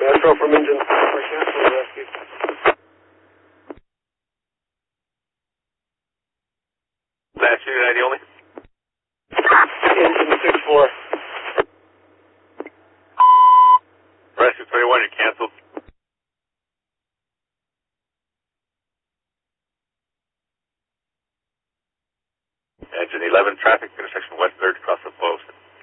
Metro from engine 4, cancel the rescue. Last unit ID only. Engine 6-4. Rescue 31, you're canceled. Engine 11, traffic, intersection West 3rd, across the post.